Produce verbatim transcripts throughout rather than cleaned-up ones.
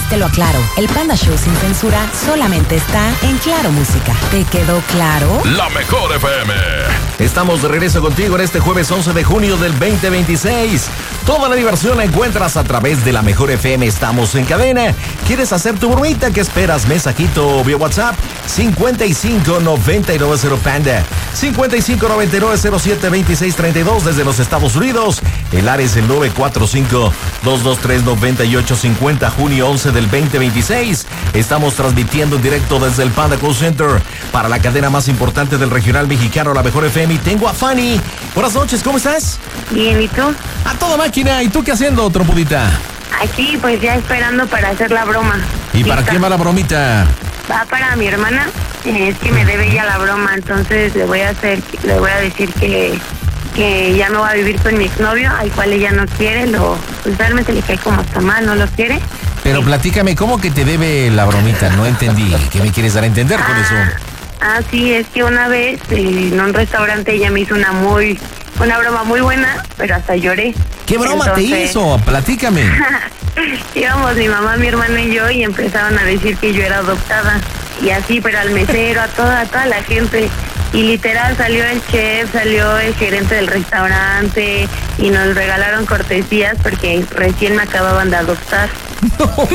te lo aclaro. El Panda Show sin censura solamente está en Claro Música. ¿Te quedó claro? La mejor F M. Estamos de regreso contigo en este jueves once de junio del veinte veintiséis. Toda la diversión la encuentras a través de la mejor F M. Estamos en cadena. ¿Quieres hacer tu bromita? ¿Qué esperas? Mensajito vía WhatsApp cincuenta y cinco noventa y nueve cero Panda. cincuenta y cinco noventa y nueve cero siete veintiséis treinta y dos desde los Estados Unidos. El área es el nueve cuatro cinco dos dos tres nueve ocho cinco cero. Junio once del veinte veintiséis. Estamos transmitiendo en directo desde el Panda Call Center para la cadena más importante del regional mexicano, la mejor F M. Y tengo a Fanny. Buenas noches, ¿cómo estás? Bien, ¿y tú? A toda máquina. ¿Y tú qué haciendo, trompudita? Aquí, pues ya esperando para hacer la broma. ¿Y ¿Lista? Para quién va la bromita? Va para mi hermana. Eh, es que me debe ella la broma, entonces le voy a hacer, le voy a decir que que ya no va a vivir con mi exnovio, al cual ella no quiere, lo pues realmente le cae como hasta mal, no lo quiere. Pero eh, platícame, ¿cómo que te debe la bromita? No entendí. ¿Qué me quieres dar a entender con ah, eso? Ah, sí, es que una vez eh, en un restaurante ella me hizo una muy, una broma muy buena, pero hasta lloré. ¿Qué broma Entonces, te hizo? Platícame. Íbamos mi mamá, mi hermana y yo y empezaron a decir que yo era adoptada. Y así, pero al mesero, a toda, a toda la gente. Y literal salió el chef, salió el gerente del restaurante y nos regalaron cortesías porque recién me acababan de adoptar. No,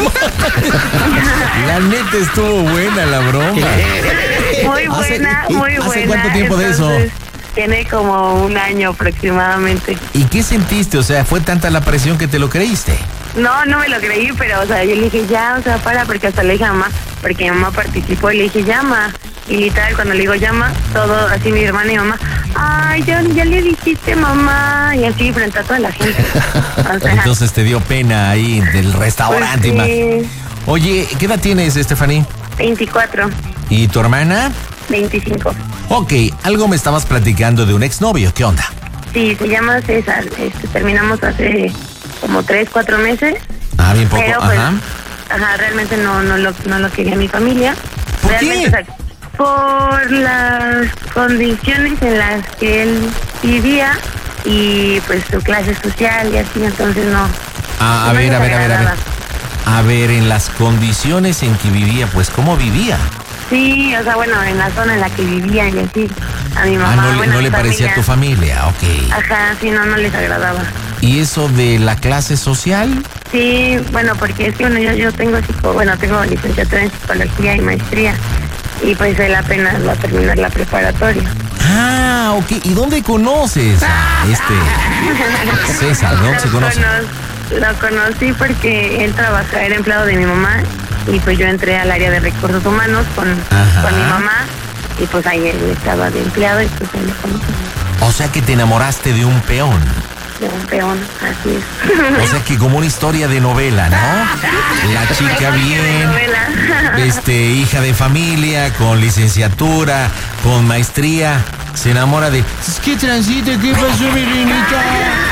la neta estuvo buena la broma. Muy buena, ¿Hace, muy buena. ¿Hace cuánto tiempo Entonces, de eso? Tiene como un año aproximadamente. ¿Y qué sentiste? O sea, ¿fue tanta la presión que te lo creíste? No, no me lo creí, pero o sea, yo le dije ya, o sea, para, porque hasta le dije a mamá, porque mi mamá participó y le dije llama. Y literal, cuando le digo llama, todo así mi hermana y mamá, ay, ya, ya le dijiste mamá, y así frente a toda la gente. O sea, entonces te dio pena ahí del restaurante. Pues sí. Oye, ¿qué edad tienes, Stephanie? veinticuatro. ¿Y tu hermana? veinticinco. Ok, algo me estabas platicando de un exnovio, ¿qué onda? Sí, se llama César, este, terminamos hace como tres, cuatro meses. Ah, bien poco, pero, pues, ajá. Ajá, realmente no, no, lo, no lo quería mi familia. ¿Por realmente, qué? O sea, por las condiciones en las que él vivía y pues su clase social y así, entonces no. Ah, no a ver, a ver, a ver, a ver. agradaba. A ver, en las condiciones en que vivía, pues, ¿cómo vivía? Sí, o sea, bueno, en la zona en la que vivía y así, a mi mamá. Ah, no, bueno, no le parecía familia. a tu familia, ok. Ajá, sí, no, no les agradaba. ¿Y eso de la clase social? Sí, bueno, porque es que bueno, yo, yo tengo psico, bueno, tengo licenciatura en psicología y maestría, y pues él apenas va a terminar la preparatoria. Ah, ok. ¿Y dónde conoces a este César, no? ¿Se conoce? Lo, lo conocí porque él trabaja, era empleado de mi mamá, y pues yo entré al área de recursos humanos con, con mi mamá, y pues ahí él estaba de empleado, y pues ahí lo conocí. O sea que te enamoraste de un peón. De un peón, así es. O sea que como una historia de novela, ¿no? La chica bien, este, hija de familia, con licenciatura, con maestría, se enamora de... ¿Qué transita? ¿Qué pasó, mi niñita?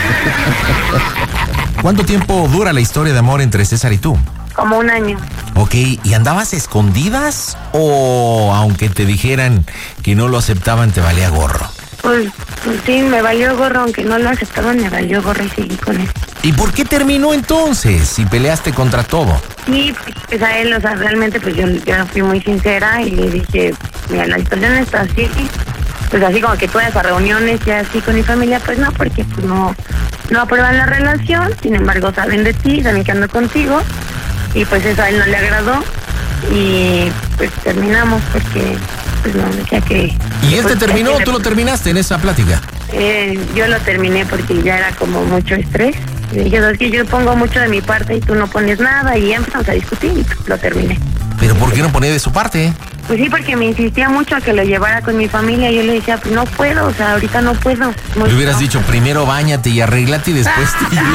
¿Cuánto tiempo dura la historia de amor entre César y tú? Como un año. Ok, ¿y andabas escondidas o aunque te dijeran que no lo aceptaban te valía gorro? Pues, pues sí, me valió gorro, aunque no lo aceptaban, me valió gorro y seguí con él. ¿Y por qué terminó entonces si peleaste contra todo? Sí, pues a él, o sea, realmente pues yo, yo fui muy sincera y le dije, mira, la situación está así, pues así como que tú vas a reuniones y así con mi familia, pues no, porque pues no, no aprueban la relación, sin embargo saben de ti, saben que ando contigo, y pues eso a él no le agradó, y pues terminamos porque... Pues no, decía que... ¿Y él te pues, terminó o tú le... lo terminaste en esa plática? Eh, yo lo terminé porque ya era como mucho estrés. Le dije, es que yo pongo mucho de mi parte y tú no pones nada, y ya empezamos a discutir y lo terminé. ¿Pero por qué no ponía de su parte? Pues sí, porque me insistía mucho a que lo llevara con mi familia. Yo le decía, pues no puedo, o sea, ahorita no puedo. Le hubieras no. dicho, primero báñate y arréglate y después te llevo.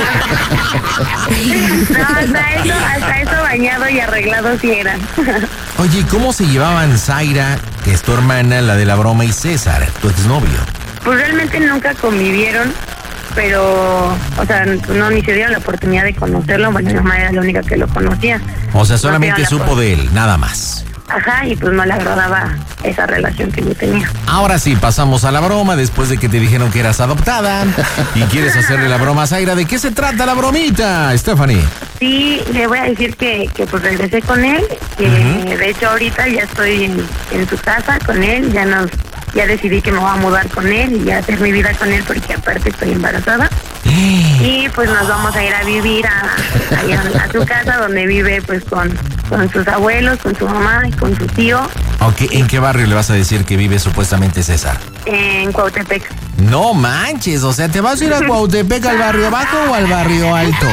No, hasta eso, hasta eso bañado y arreglado sí era. Oye, ¿cómo se llevaban Zaira, que es tu hermana, la de la broma, y César, tu exnovio? Pues realmente nunca convivieron, pero, o sea, no, ni se dieron la oportunidad de conocerlo. Bueno, mi mamá era la única que lo conocía. O sea, solamente no supo de él, nada más. Ajá, y pues no le agradaba esa relación que yo tenía. Ahora sí, pasamos a la broma después de que te dijeron que eras adoptada y quieres hacerle la broma a Zaira. ¿De qué se trata la bromita, Stephanie? sí, le voy a decir que, que pues regresé con él, que uh-huh. de hecho ahorita ya estoy en, en su casa con él, ya nos, ya decidí que me voy a mudar con él y ya hacer mi vida con él porque aparte estoy embarazada. Y pues nos vamos a ir a vivir a, a, a su casa donde vive pues con, con sus abuelos, con su mamá y con su tío. Okay, ¿en qué barrio le vas a decir que vive supuestamente César? En Cuautepec. No manches, o sea, ¿te vas a ir a Cuautepec al barrio bajo o al barrio alto?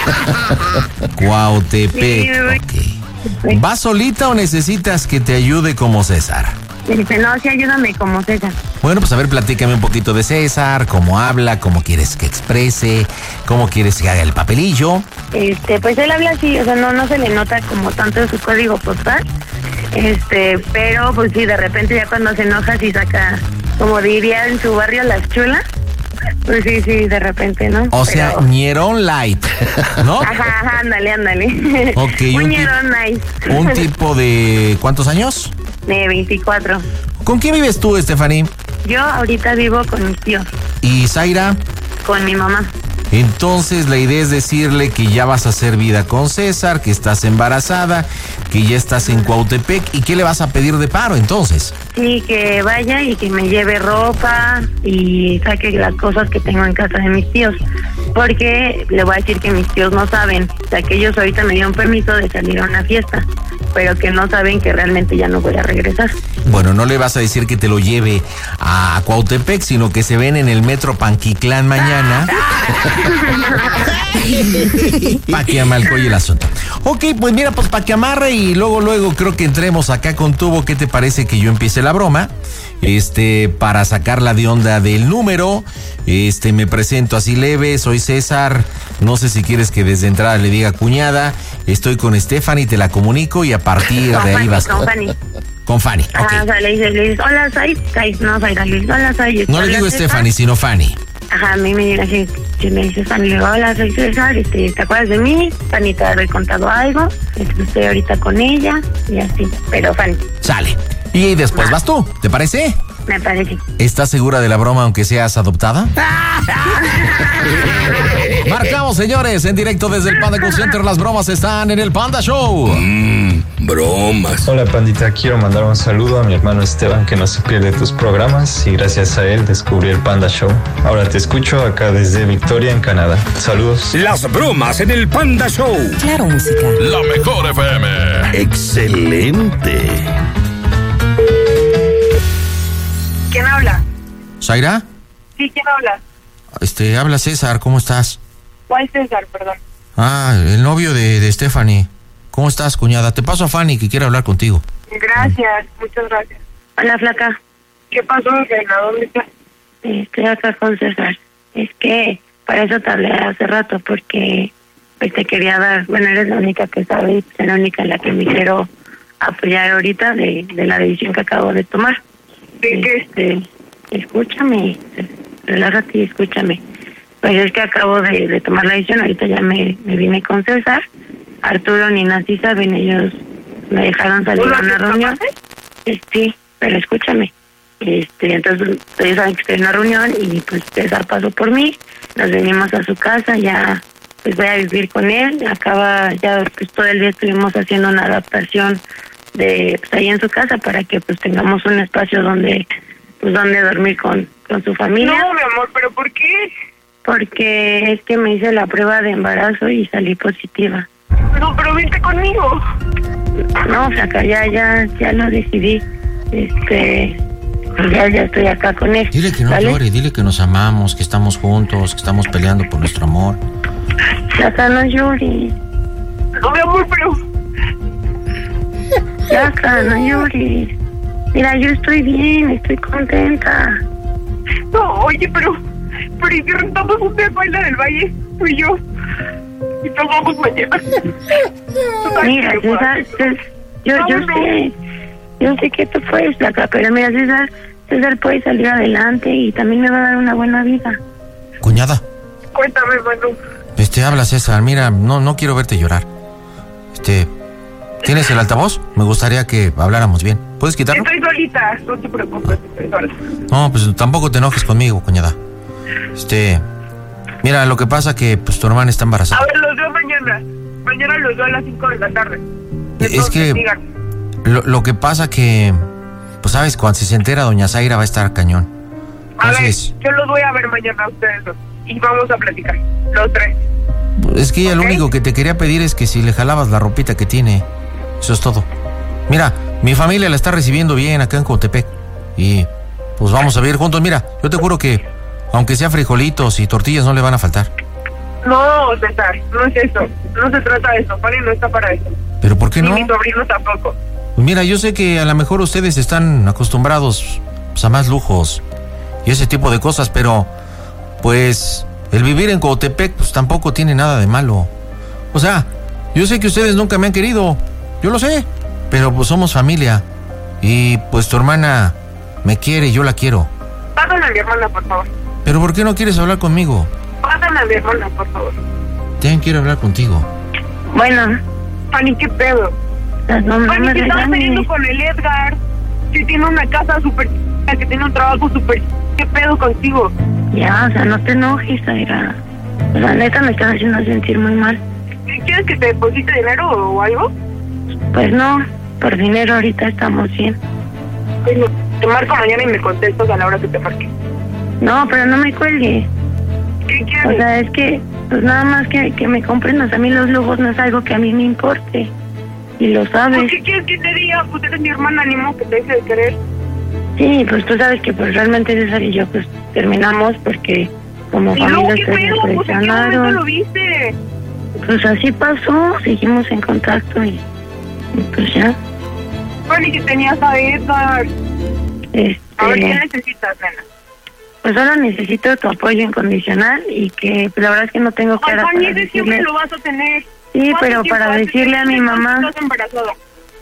Cuautepec, sí, ok. ¿Vas solita o necesitas que te ayude como César? Dice, no, sí, ayúdame como César. Bueno, pues a ver, platícame un poquito de César, cómo habla, cómo quieres que exprese, cómo quieres que haga el papelillo. Este, pues él habla así, o sea, no, no se le nota como tanto su código postal, este, pero pues sí, de repente ya cuando se enoja sí saca, como diría en su barrio, las chulas. Pues sí, sí, de repente, ¿no? O sea, pero... ñerón light, ¿no? Ajá, ajá, ándale, ándale. Ok, un un ñerón nice. ¿Un tipo de cuántos años? De veinticuatro. ¿Con quién vives tú, Stephanie? Yo ahorita vivo con mis tíos. ¿Y Zaira? Con mi mamá. Entonces la idea es decirle que ya vas a hacer vida con César, que estás embarazada, que ya estás en Cuautepec. ¿Y qué le vas a pedir de paro entonces? Sí, que vaya y que me lleve ropa y saque las cosas que tengo en casa de mis tíos. Porque le voy a decir que mis tíos no saben. O sea, que ellos ahorita me dieron permiso de salir a una fiesta, pero que no saben que realmente ya no voy a regresar. Bueno, no le vas a decir que te lo lleve a Cuautepec, sino que se ven en el metro Panquitlán mañana. Pa' que amalcoye el asunto. Ok, pues mira, pues pa' que amarre y luego, luego creo que entremos acá con tubo. ¿Qué te parece que yo empiece la broma? Este, para sacarla de onda del número. Este, me presento así leve, soy César. No sé si quieres que desde entrada le diga cuñada. Estoy con Stephanie, te la comunico y a partir con de ahí Fanny, vas. Con Fanny. Con Fanny, ok. Ajá, o sea, le dices, le dices, hola, soy, soy, no, soy, le dices, hola, soy. No le digo César. Stephanie, sino Fanny. Ajá, a mí me dice así, si me dices Fanny, le digo, hola, soy César, este, ¿te acuerdas de mí? Fanny, te habré contado algo, este, estoy ahorita con ella, y así, pero Fanny. Sale. Y después vas tú, ¿te parece? Me parece. ¿Estás segura de la broma aunque seas adoptada? Marcamos, señores, en directo desde el Panda Call Center. Las bromas están en el Panda Show. Mmm, bromas. Hola, pandita. Quiero mandar un saludo a mi hermano Esteban, que no se pierde tus programas y gracias a él descubrí el Panda Show. Ahora te escucho acá desde Victoria, en Canadá. Saludos. Las bromas en el Panda Show. Claro, música. La mejor F M. Excelente. ¿Quién habla? ¿Zaira? Sí, ¿quién habla? Este, habla César, ¿cómo estás? ¿Cuál César, perdón? Ah, el novio de, de Stephanie. ¿Cómo estás, cuñada? Te paso a Fanny, que quiere hablar contigo. Gracias, muchas gracias. Hola, flaca. ¿Qué pasó, reina? ¿Dónde estás? Estoy acá con César. Es que para eso te hablé hace rato, porque pues te quería dar, bueno, eres la única que sabe, y es la única en la que me quiero apoyar ahorita de, de la decisión que acabo de tomar. ¿De qué? Este, escúchame, relájate y escúchame. Pues es que acabo de, de tomar la decisión, ahorita ya me, me vine con César. Arturo ni Nancy saben, ellos me dejaron salir a una reunión. Eh, sí, pero escúchame. Este, entonces ellos saben que estoy en una reunión y pues César pasó por mí, nos venimos a su casa, ya pues voy a vivir con él. Acaba, ya pues todo el día estuvimos haciendo una adaptación de pues ahí en su casa para que pues tengamos un espacio donde pues donde dormir con, con su familia. No, mi amor, ¿pero por qué? Porque es que me hice la prueba de embarazo y salí positiva. No, pero vente conmigo. No, flaca, ya, ya, ya lo decidí. Este, ya, ya estoy acá con él. Dile que no ¿vale? llore, dile que nos amamos, que estamos juntos, que estamos peleando por nuestro amor. Flaca, no llores. No, mi amor, pero... Flaca, no llores. Mira, yo estoy bien, estoy contenta. No, oye, pero... Pero ¿y si rentamos un día a Isla del Valle? Tú y yo. Y nos vamos mañana. Mira, César, César, yo, yo sé, yo sé que tú puedes, flaca, pero mira, César, César puede salir adelante y también me va a dar una buena vida. Cuñada. Cuéntame, Manu. Este, habla César, mira, no, no quiero verte llorar. Este, ¿tienes el altavoz? Me gustaría que habláramos bien. ¿Puedes quitarlo? Estoy solita, no te preocupes, estoy sola. No, pues tampoco te enojes conmigo, cuñada. Este, mira, lo que pasa que pues tu hermana está embarazada. A ver, los veo mañana. yo a las cinco de la tarde. Es Entonces, que digan, lo, lo que pasa que, pues sabes, cuando se entera doña Zaira va a estar cañón. a ver, Entonces, yo los voy a ver mañana a ustedes dos. Y vamos a platicar, los tres. es que ella lo ¿ok? único que te quería pedir es que si le jalabas la ropita que tiene, eso es todo. Mira, mi familia la está recibiendo bien acá en Coatepec y pues vamos a vivir juntos. Mira, yo te juro que aunque sea frijolitos y tortillas no le van a faltar. No, César, no es eso. No se trata de eso. Fanny no está para eso. ¿Pero por qué Ni no? mi sobrino tampoco. Pues mira, yo sé que a lo mejor ustedes están acostumbrados pues, a más lujos y ese tipo de cosas, pero pues el vivir en Coatepec pues tampoco tiene nada de malo. O sea, yo sé que ustedes nunca me han querido, yo lo sé, pero pues somos familia y pues tu hermana me quiere y yo la quiero. Pásame a mi hermana, por favor. ¿Pero por qué no quieres hablar conmigo? Pásame a mi hermana, por favor. También quiero hablar contigo. Bueno, Fanny, ¿qué pedo? no, no me Fanny, que estaba regañes. saliendo con el Edgar, que tiene una casa súper chica, que tiene un trabajo súper chica. ¿Qué pedo contigo? Ya, o sea, no te enojes, Zaira. La neta me estás haciendo sentir muy mal. ¿Quieres que te deposite dinero o algo? Pues no, por dinero ahorita estamos bien. Bueno, te marco mañana y me contestas a la hora que te marque. No, pero no me cuelgues. ¿Qué O quieres? sea, es que, pues nada más que, que me compren, o sea, a mí los lujos no es algo que a mí me importe. Y lo ¿Por sabes. qué quieres que te diga? Pues eres mi hermana, ni modo que te deje de querer. Sí, pues tú sabes que pues realmente César y yo pues terminamos porque como ¿Y luego familia qué ustedes pedo? me Pues ¿en qué momento lo presionaron. viste? Pues así pasó, seguimos en contacto y, y pues ya. Fanny, que tenías a Edgar. Este, A ver, ¿qué necesitas, nena? pues solo necesito tu apoyo incondicional y que pues, la verdad es que no tengo Ay, cara Fanny, para ese siempre decirle. lo vas a tener. Sí, ¿Cuánto pero tiempo para hace decirle a mi que mamá estás embarazada?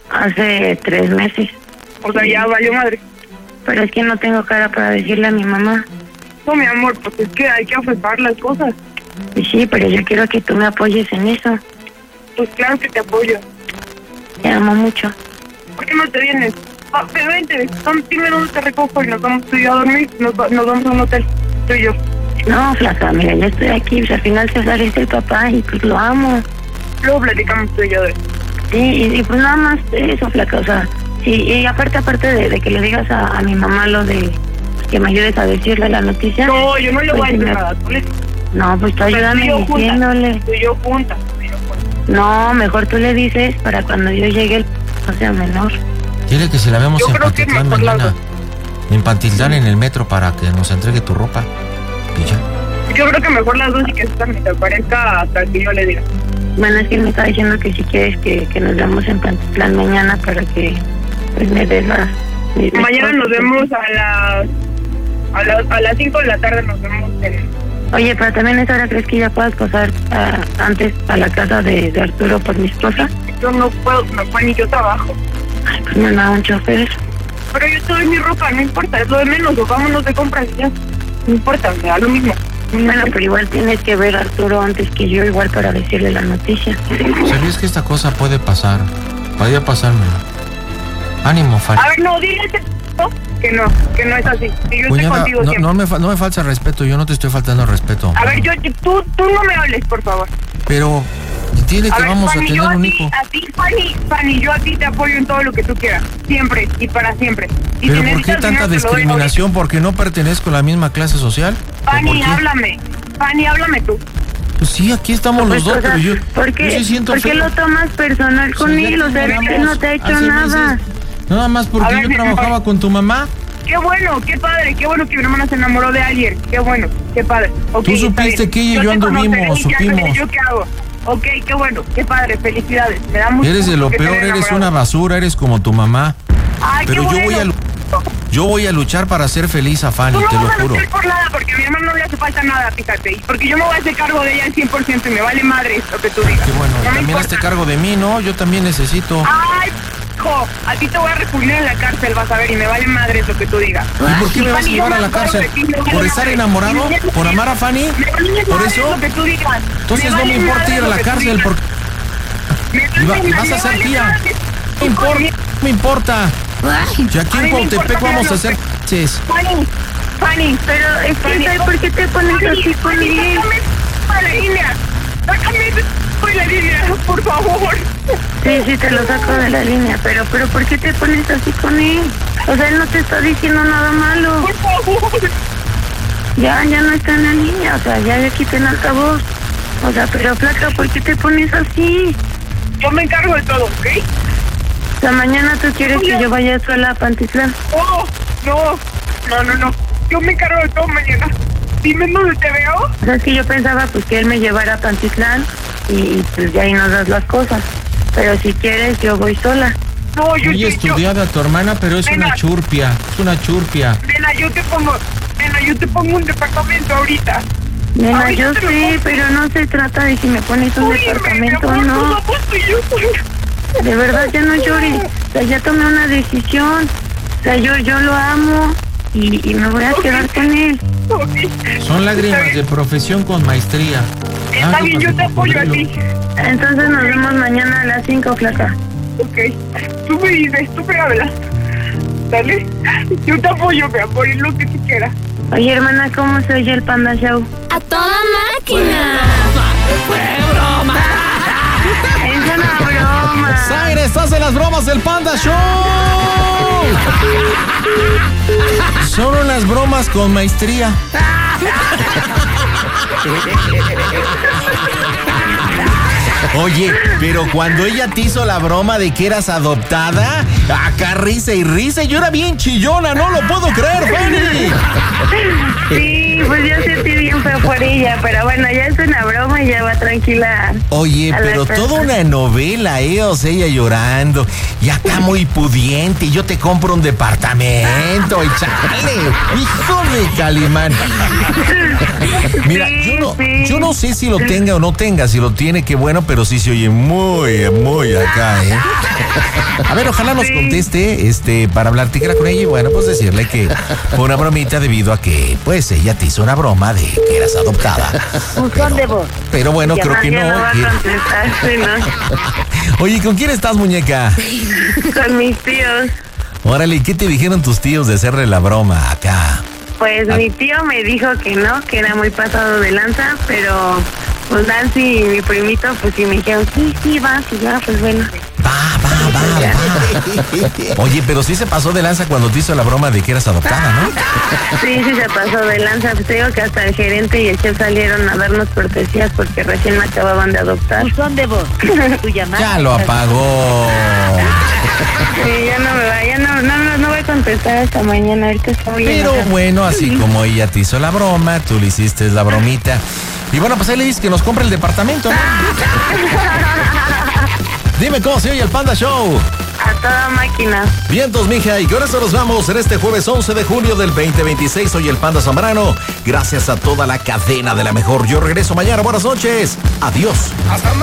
hace tres meses. O sea, ya valió madre. Pero es que no tengo cara para decirle a mi mamá. No, mi amor, pues es que hay que afrontar las cosas. Y sí, pero yo quiero que tú me apoyes en eso. Pues claro que te apoyo. Te amo mucho. ¿Por qué no te vienes? Ah, pero vente, Tom, dime dónde te recojo y nos vamos tú y yo a dormir. Nos, va- nos vamos a un hotel, tú y yo. No, flaca, mira, ya estoy aquí. Pues al final César es el papá y pues lo amo. Luego platicamos tú y yo de eso. Sí, y, y pues nada más eso, flaca, o sea, sí, y aparte, aparte de, de que le digas a, a mi mamá lo de que me ayudes a decirle la noticia. No, yo no le voy a pues, decir me- nada. Tú le... No, pues tú o sea, tú y ayúdame yo juntas, diciéndole. Tú y yo juntas. tú y yo juntas. No, mejor tú le dices para cuando yo llegue el no sea menor. Dile que si la vemos Yo en creo que Pantitlán mejor las mañana, dos. en Pantitlán en el metro para que nos entregue tu ropa. Y ya. Yo creo que mejor las dos y que César ni te aparezca hasta que yo le diga. Bueno, es que me está diciendo que si quieres que, que nos veamos en Pantitlán mañana para que pues me des la... mi Mañana respuesta. nos vemos a las a las a las cinco de la tarde nos vemos en... Oye, pero también a esa hora crees que ya puedas pasar ah, antes a la casa de, de Arturo por mi esposa. Yo no puedo, no puedo ni yo trabajo. Ay, pues me da un chofer. Pero yo te doy mi ropa, no importa, es lo de menos, o vámonos de compras y ya. No importa, me da lo mismo. Bueno, pero igual tienes que ver a Arturo antes que yo, igual para decirle la noticia. ¿Sabías que esta cosa puede pasar? Podría pasarme. Ánimo, Fanny. A ver, no, dile a ese p- que no, que no es así. Que yo estoy Cuñada, contigo no, siempre. no me, fa- no me falta respeto, yo no te estoy faltando el respeto. A ver, yo, tú, tú no me hables, por favor. Pero dile A que ver, vamos Fanny, a yo tener a un ti, hijo. a ti, Fanny, Fanny, yo a ti te apoyo en todo lo que tú quieras. Siempre y para siempre. Y ¿Pero si por qué necesitas tanta dinero, te lo doy discriminación? ¿Porque no pertenezco a la misma clase social? ¿O ahorita. por Fanny, qué? háblame. Fanny, háblame tú. Pues sí, aquí estamos Pues, los dos, o sea, pero yo, ¿por yo qué, sí siento ¿por qué feo. lo tomas personal con Sí, ya él? O sea, nos él no te ha hecho hace nada. meses. Nada más porque A ver, yo mi trabajaba amor. con tu mamá. Qué bueno, qué padre, qué bueno que mi hermana se enamoró de alguien. Qué bueno, qué padre. Ok, Tú está supiste bien. que ella y yo te anduvimos, conoceré y ya veré supimos. ¿Yo qué hago? Ok, qué bueno, qué padre, felicidades. Me da mucho Eres de gusto lo que peor, te haya eres enamorado. una basura, eres como tu mamá. Ay, Pero qué yo bueno. voy a lu- yo voy a luchar para hacer feliz a Fanny, Tú no te lo vas a juro. luchar por nada, porque a mi hermano no le hace falta nada, fíjate. Y porque yo me voy a hacer cargo de ella al cien por ciento y me vale madre lo que tú digas. Qué bueno, No me también importa. hazte cargo de mí, ¿no? Yo también necesito. Ay, hijo, a ti te voy a recurrir en la cárcel, vas a ver, y me vale madre lo que tú digas. ¿Y por qué me vas a Fanny, llevar yo a la me acuerdo cárcel? de ti, me vale ¿Por estar madre. enamorado? ¿Por amar a Fanny? Me vale ¿Por madre eso? lo que tú digas. Entonces no me vale importa madre ir a lo la que tú cárcel digas. porque Me y, va- vale y vas madre, a ser vale tía. madre. No me importa, no me importa. Si aquí A mí en me importa Cuautepec que vamos a no hacer te- felices. Fanny, Fanny, Pero es que, Fanny, ¿sabes por qué te pones Fanny, así con Fanny, él? sácame de la línea. Sácame de la línea. por favor. Sí, sí, te lo saco de la línea, pero, pero ¿por qué te pones así con él? O sea, él no te está diciendo nada malo. Por favor. Ya, ya no está en la línea, o sea, ya le quité el altavoz. O sea, pero flaca, ¿por qué te pones así? Yo me encargo de todo, ¿ok? O sea, mañana tú quieres que yo vaya sola a Pantitlán. No, no, no, no, no. Yo me encargo de todo mañana. Dime dónde te veo. O sea, es que yo pensaba pues que él me llevara a Pantitlán y, y pues ya ahí nos das las cosas. Pero si quieres, yo voy sola. No, yo Muy yo- estudiada tu hermana, pero es Nena. una churpia. Es una churpia. Nena, yo te pongo, nena, yo te pongo un departamento ahorita. Nena, Ahorita yo te lo sé, pongo. pero no se trata de si me pones un Óyeme, mi departamento amor, o no. no somos tú y yo. De verdad, ya no llores. O sea, ya tomé una decisión. O sea, yo, yo lo amo y, y me voy a quedar con él. Ok. Son lágrimas Está de bien. profesión con maestría. Está Algo bien, yo para te tu apoyo a ti. cocodrilo. Entonces nos vemos mañana a las cinco, flaca. Ok. Tú me dices, tú me hablas. Dale. Yo te apoyo, mi amor, en lo que tú quieras. Oye, hermana, ¿cómo se oye el Panda Show? ¡A toda máquina! Es una broma. Zaire, estás en las bromas del Panda Show. Son unas bromas con maestría. Oye, pero cuando ella te hizo la broma de que eras adoptada, acá risa y risa, yo era bien chillona, no lo puedo creer, Fanny. Sí, pues yo sentí bien feo por ella, pero bueno, ya es una broma y ya va tranquila. Oye, A la pero casa. toda una novela, ¿eh? O sea, ella llorando, y acá muy pudiente, y yo te compro un departamento, y chale, hijo de Calimán. Mira, Sí, yo no, sí. yo no sé si lo tenga o no tenga, si lo tiene, qué bueno, pero sí se oye muy, muy acá, ¿eh? A ver, ojalá nos conteste, este, para hablar tigre con ella, y bueno, pues decirle que fue una bromita debido a que, pues, ella te hizo una broma de que eras adoptada. Buzón de voz. Pero bueno, Ya creo que ya no. no va a que- contestar, sí, no. Oye, ¿con quién estás, muñeca? Con mis tíos. Órale, ¿qué te dijeron tus tíos de hacerle la broma acá? Pues Ah. mi tío me dijo que no, que era muy pasado de lanza, pero pues Nancy y mi primito pues sí me dijeron, sí, sí, va, que ya, pues bueno. Va, va, va, va. Oye, pero sí se pasó de lanza cuando te hizo la broma de que eras adoptada, ¿no? Sí, sí se pasó de lanza, pues te digo que hasta el gerente y el chef salieron a darnos cortesías porque recién me acababan de adoptar. Buzón de voz. Tu llamada. Ya lo apagó. Sí, ya no me va, ya no, no, no, no voy a contestar hasta mañana, ahorita está muy Pero enojada. bueno, así como ella te hizo la broma, tú le hiciste la bromita. Y bueno, pues ahí le dices que nos compre el departamento, ¿no? Dime cómo se oye el Panda Show. A toda máquina. Vientos, mija, y con eso nos vamos en este jueves once de junio del veinte veintiséis. Soy el Panda Zambrano. Gracias a toda la cadena de la mejor. Yo regreso mañana. Buenas noches. Adiós.